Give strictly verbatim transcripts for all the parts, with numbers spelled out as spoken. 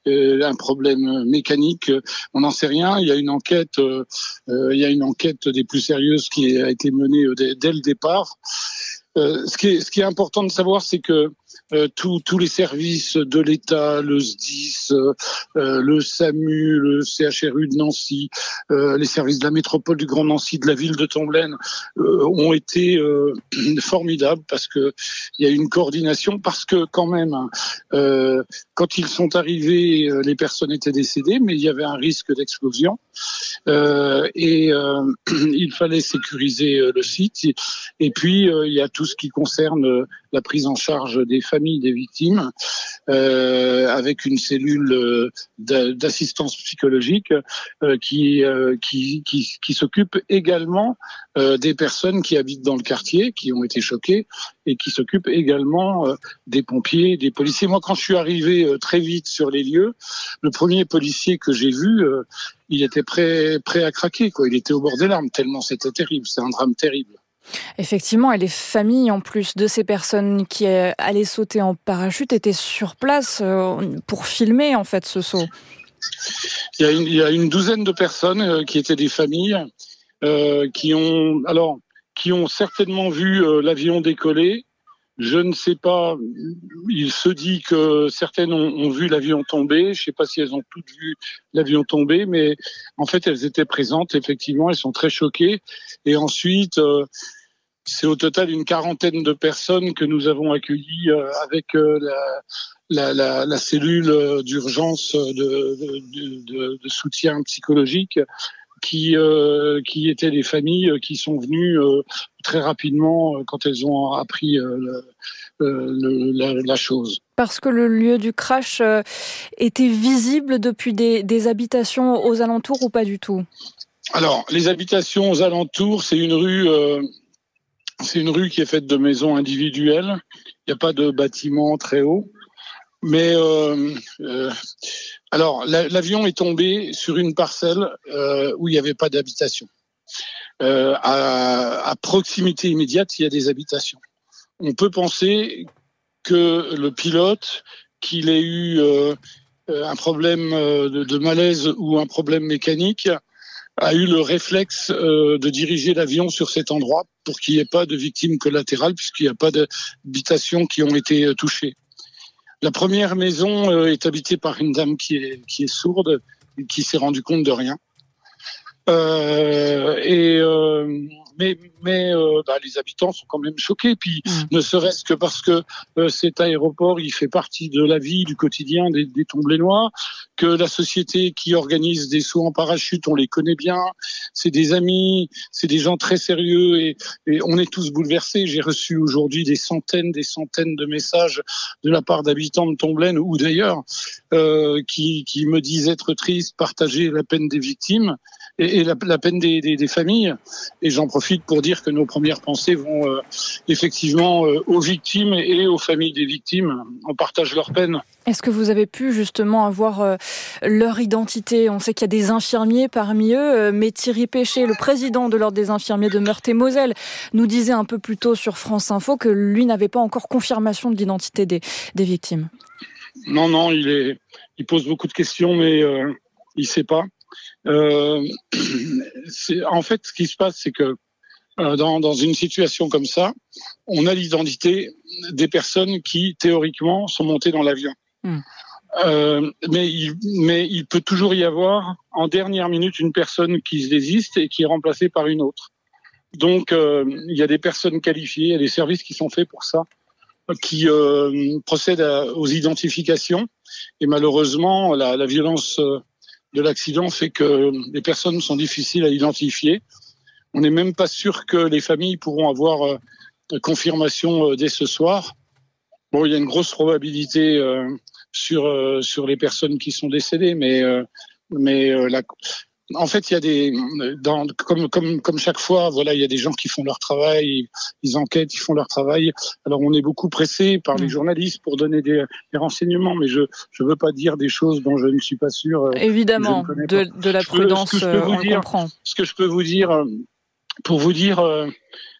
euh, un problème mécanique, on n'en sait rien. Il y a une enquête, euh, euh, il y a une enquête des plus sérieuses qui a été menée euh, dès, dès le départ. Euh, ce qui est, ce qui est important de savoir, c'est que euh, tous tous les services de l'État, le S D I S, euh, euh, le S A M U, le C H R U de Nancy, euh, les services de la métropole du Grand Nancy, de la ville de Tomblaine, euh, ont été euh, formidables parce que il y a une coordination, parce que quand même, euh, quand ils sont arrivés, les personnes étaient décédées, mais il y avait un risque d'explosion euh, et euh, il fallait sécuriser le site. Et puis euh, il y a tout ce qui concerne la prise en charge des familles des victimes, euh, avec une cellule euh, d'assistance psychologique euh, qui, euh, qui, qui, qui s'occupe également euh, des personnes qui habitent dans le quartier, qui ont été choquées, et qui s'occupe également euh, des pompiers, des policiers. Moi, quand je suis arrivé euh, très vite sur les lieux, le premier policier que j'ai vu, euh, il était prêt, prêt à craquer, quoi. Il était au bord des larmes, tellement c'était terrible. C'est un drame terrible. Effectivement, et les familles, en plus de ces personnes qui allaient sauter en parachute, étaient sur place pour filmer, en fait, ce saut. Il y a une, il y a une douzaine de personnes qui étaient des familles, euh, qui ont, alors, qui ont certainement vu euh, l'avion décoller. Je ne sais pas, il se dit que certaines ont, ont vu l'avion tomber. Je ne sais pas si elles ont toutes vu l'avion tomber, mais en fait, elles étaient présentes, effectivement, elles sont très choquées. Et ensuite, euh, c'est au total une quarantaine de personnes que nous avons accueillies euh, avec euh, la, la, la, la cellule d'urgence de, de, de, de soutien psychologique, qui euh, qui étaient des familles qui sont venues euh, très rapidement euh, quand elles ont appris euh, le, euh, le, la, la chose. Parce que le lieu du crash euh, était visible depuis des, des habitations aux alentours ou pas du tout? Alors, les habitations aux alentours, c'est une rue, euh, c'est une rue qui est faite de maisons individuelles. Il n'y a pas de bâtiment très haut. Mais euh, euh, alors, la, l'avion est tombé sur une parcelle euh, où il n'y avait pas d'habitation. Euh, à, à proximité immédiate, il y a des habitations. On peut penser que le pilote, qu'il ait eu euh, un problème de, de malaise ou un problème mécanique, a eu le réflexe euh, de diriger l'avion sur cet endroit pour qu'il n'y ait pas de victimes collatérales, puisqu'il n'y a pas d'habitations qui ont été touchées. La première maison euh, est habitée par une dame qui est, qui est sourde et qui s'est rendue compte de rien. Euh, et euh, mais mais euh, bah, les habitants sont quand même choqués. Puis mmh. ne serait-ce que parce que euh, cet aéroport, il fait partie de la vie, du quotidien des, des Tomblainois, que la société qui organise des sauts en parachute, on les connaît bien. C'est des amis, c'est des gens très sérieux et, et on est tous bouleversés. J'ai reçu aujourd'hui des centaines, des centaines de messages de la part d'habitants de Tomblaine ou d'ailleurs euh, qui qui me disent être tristes, partager la peine des victimes et, et la, la peine des, des, des familles. Et j'en profite pour dire que nos premières pensées vont euh, effectivement euh, aux victimes et aux familles des victimes. On partage leur peine. Est-ce que vous avez pu justement avoir euh, leur identité? On sait qu'il y a des infirmiers parmi eux, euh, mais Thierry Péché, le président de l'Ordre des infirmiers de Meurthe-et-Moselle, nous disait un peu plus tôt sur France Info que lui n'avait pas encore confirmation de l'identité des, des victimes. Non, non, il, est, il pose beaucoup de questions, mais euh, il ne sait pas. Euh, c'est, en fait, ce qui se passe, c'est que euh, dans, dans une situation comme ça, on a l'identité des personnes qui, théoriquement, sont montées dans l'avion. Mmh. Euh, mais, il, mais il peut toujours y avoir, en dernière minute, une personne qui se désiste et qui est remplacée par une autre. Donc, euh, il y a des personnes qualifiées, il y a des services qui sont faits pour ça, qui euh, procèdent à, aux identifications. Et malheureusement, la, la violence de l'accident fait que les personnes sont difficiles à identifier. On n'est même pas sûr que les familles pourront avoir euh, confirmation euh, dès ce soir. Bon, il y a une grosse probabilité euh, sur euh, sur les personnes qui sont décédées, mais euh, mais euh, la... en fait, il y a des dans, comme comme comme chaque fois, voilà, il y a des gens qui font leur travail, ils, ils enquêtent, ils font leur travail. Alors, on est beaucoup pressé par les journalistes pour donner des, des renseignements, mais je je veux pas dire des choses dont je ne suis pas sûr. Évidemment, de, de la prudence, ce que je peux vous dire, comprend. Ce que je peux vous dire, pour vous dire euh,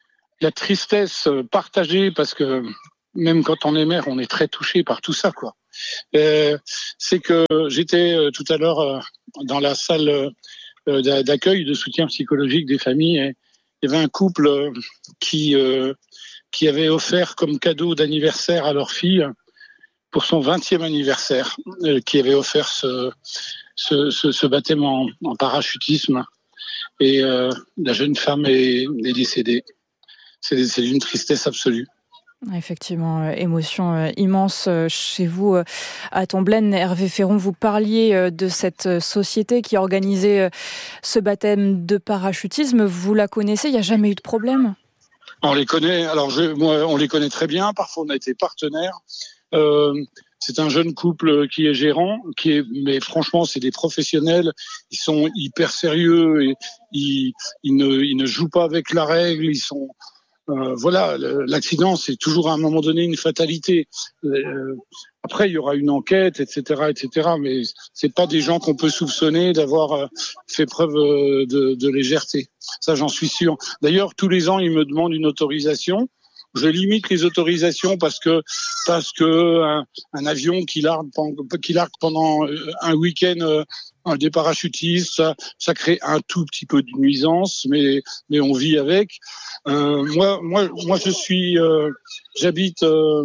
la tristesse partagée, parce que même quand on est mère, on est très touché par tout ça, quoi. Euh, c'est que j'étais euh, tout à l'heure euh, dans la salle euh, d'accueil de soutien psychologique des familles et il y avait un couple euh, qui euh, qui avait offert comme cadeau d'anniversaire à leur fille pour son vingtième anniversaire, euh, qui avait offert ce ce, ce, ce baptême en, en parachutisme et euh, la jeune femme est, est décédée. C'est, c'est d'une tristesse absolue. Effectivement, euh, émotion euh, immense euh, chez vous euh, à Tomblaine. Hervé Féron, vous parliez euh, de cette société qui organisait euh, ce baptême de parachutisme. Vous la connaissez, il n'y a jamais eu de problème ? On les connaît, alors je, moi, on les connaît très bien, parfois on a été partenaires. Euh, c'est un jeune couple qui est gérant, qui est, mais franchement, c'est des professionnels. Ils sont hyper sérieux et ils, ils ne, ils ne jouent pas avec la règle. Ils sont, euh, voilà, l'accident, c'est toujours à un moment donné une fatalité. Euh, après, il y aura une enquête, et cetera, et cetera. Mais c'est pas des gens qu'on peut soupçonner d'avoir fait preuve de, de légèreté. Ça, j'en suis sûr. D'ailleurs, tous les ans, ils me demandent une autorisation. Je limite les autorisations parce que parce que un, un avion qui largue qui largue pendant un week-end un des parachutistes, ça, ça crée un tout petit peu de nuisance, mais mais on vit avec. Euh, moi moi moi je suis euh, j'habite euh,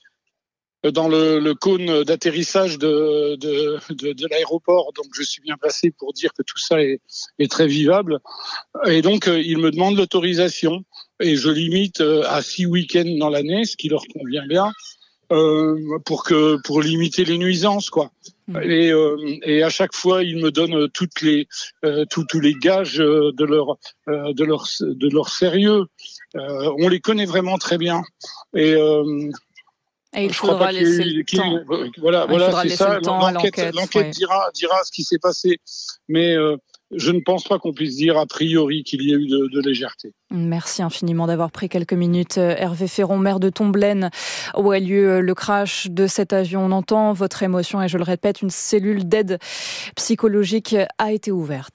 dans le, le cône d'atterrissage de, de, de, de l'aéroport, donc je suis bien placé pour dire que tout ça est, est très vivable. Et donc, euh, ils me demandent l'autorisation et je limite euh, à six week-ends dans l'année, ce qui leur convient bien, euh, pour que pour limiter les nuisances, quoi. Mmh. Et, euh, et à chaque fois, ils me donnent toutes les euh, tous tous les gages de leur euh, de leur de leur sérieux. Euh, on les connaît vraiment très bien et euh, Et il faudra laisser le temps. Voilà, voilà, c'est ça. L'enquête, l'enquête dira, dira ce qui s'est passé. Mais euh, je ne pense pas qu'on puisse dire a priori qu'il y a eu de, de légèreté. Merci infiniment d'avoir pris quelques minutes. Hervé Féron, maire de Tomblaine, où a lieu le crash de cet avion. On entend votre émotion et je le répète, une cellule d'aide psychologique a été ouverte.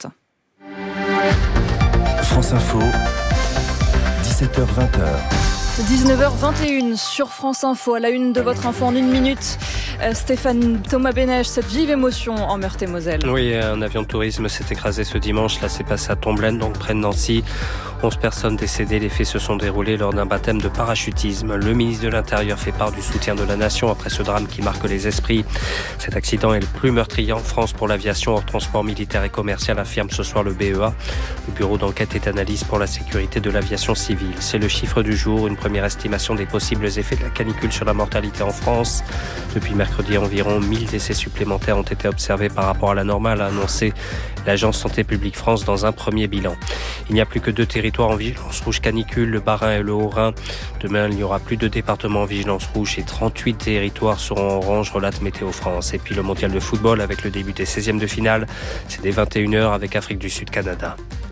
France Info, dix-sept heures vingt. dix-neuf heures vingt et une sur France Info, à la une de votre info en une minute. Euh, Stéphane Thomas Bénèche, cette vive émotion en Meurthe-et-Moselle. Oui, un avion de tourisme s'est écrasé ce dimanche. Là, c'est passé à Tomblaine, donc près de Nancy. onze personnes décédées. Les faits se sont déroulés lors d'un baptême de parachutisme. Le ministre de l'Intérieur fait part du soutien de la nation après ce drame qui marque les esprits. Cet accident est le plus meurtrier en France pour l'aviation hors transport militaire et commercial, affirme ce soir le B E A. Le bureau d'enquête et d'analyse pour la sécurité de l'aviation civile. C'est le chiffre du jour, une première estimation des possibles effets de la canicule sur la mortalité en France. Depuis mercredi, environ mille décès supplémentaires ont été observés par rapport à la normale, a annoncé l'Agence Santé publique France dans un premier bilan. Il n'y a plus que deux territoires en vigilance rouge canicule, le Bas-Rhin et le Haut-Rhin. Demain, il n'y aura plus de départements en vigilance rouge et trente-huit territoires seront en orange, relate Météo France. Et puis le mondial de football avec le début des seizièmes de finale. C'est dès vingt et une heures avec Afrique du Sud-Canada.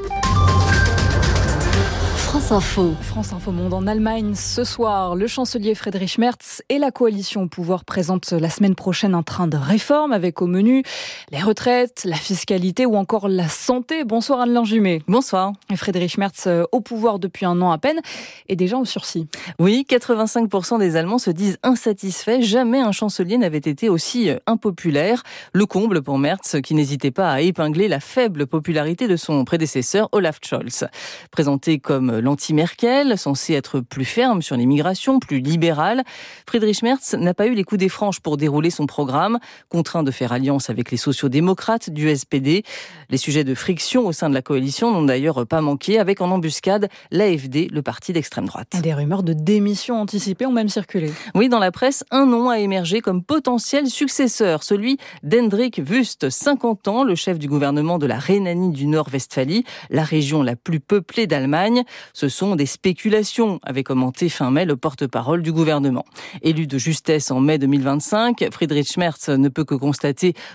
France Info. France Info Monde en Allemagne. Ce soir, le chancelier Friedrich Merz et la coalition au pouvoir présentent la semaine prochaine un train de réforme avec au menu les retraites, la fiscalité ou encore la santé. Bonsoir Anne Jumet. Bonsoir. Et Friedrich Merz au pouvoir depuis un an à peine et déjà au sursis. Oui, quatre-vingt-cinq pour cent des Allemands se disent insatisfaits. Jamais un chancelier n'avait été aussi impopulaire. Le comble pour Merz qui n'hésitait pas à épingler la faible popularité de son prédécesseur Olaf Scholz. Présenté comme l'anti-Merkel, censé être plus ferme sur l'immigration, plus libéral, Friedrich Merz n'a pas eu les coups des franches pour dérouler son programme, contraint de faire alliance avec les sociaux-démocrates du S P D. Les sujets de friction au sein de la coalition n'ont d'ailleurs pas manqué, avec en embuscade l'A F D, le parti d'extrême droite. Des rumeurs de démission anticipée ont même circulé. Oui, dans la presse, un nom a émergé comme potentiel successeur, celui d'Hendrik Wüst, cinquante ans, le chef du gouvernement de la Rhénanie du Nord-Westphalie, la région la plus peuplée d'Allemagne. Ce sont des spéculations, avait commenté fin mai le porte-parole du gouvernement. Élu de justesse en mai deux mille vingt-cinq, Friedrich Merz ne peut que constater son impopularité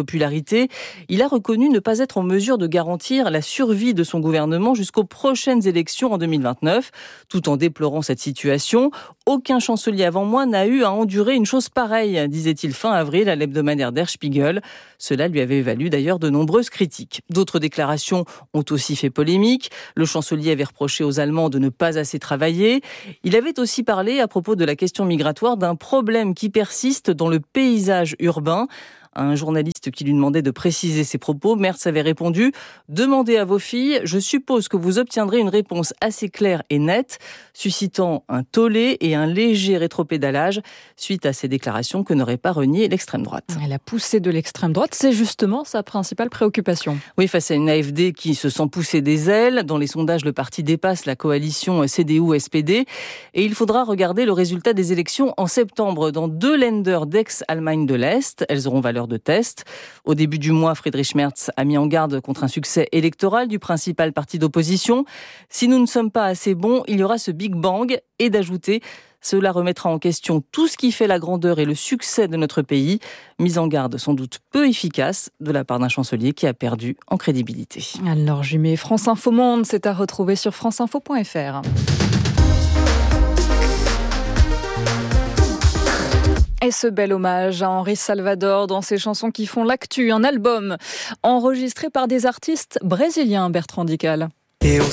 popularité, il a reconnu ne pas être en mesure de garantir la survie de son gouvernement jusqu'aux prochaines élections en deux mille vingt-neuf. Tout en déplorant cette situation, aucun chancelier avant moi n'a eu à endurer une chose pareille, disait-il fin avril à l'hebdomadaire Der Spiegel. Cela lui avait valu d'ailleurs de nombreuses critiques. D'autres déclarations ont aussi fait polémique. Le chancelier avait reproché aux Allemands de ne pas assez travailler. Il avait aussi parlé, à propos de la question migratoire, d'un problème qui persiste dans le paysage urbain. À un journaliste qui lui demandait de préciser ses propos, Merz avait répondu « Demandez à vos filles, je suppose que vous obtiendrez une réponse assez claire et nette », suscitant un tollé et un léger rétropédalage suite à ces déclarations que n'aurait pas renié l'extrême droite. La poussée de l'extrême droite, c'est justement sa principale préoccupation. Oui, face à une A F D qui se sent pousser des ailes. Dans les sondages, le parti dépasse la coalition C D U S P D. Et il faudra regarder le résultat des élections en septembre dans deux Länder d'ex-Allemagne de l'Est. Elles auront valeur de test. Au début du mois, Friedrich Merz a mis en garde contre un succès électoral du principal parti d'opposition. Si nous ne sommes pas assez bons, il y aura ce Big Bang, et d'ajouter « Cela remettra en question tout ce qui fait la grandeur et le succès de notre pays ». Mise en garde sans doute peu efficace de la part d'un chancelier qui a perdu en crédibilité. Alors Jumet, France Info Monde, c'est à retrouver sur franceinfo point f r. Et ce bel hommage à Henri Salvador dans ses chansons qui font l'actu, un album enregistré par des artistes brésiliens, Bertrand Dical.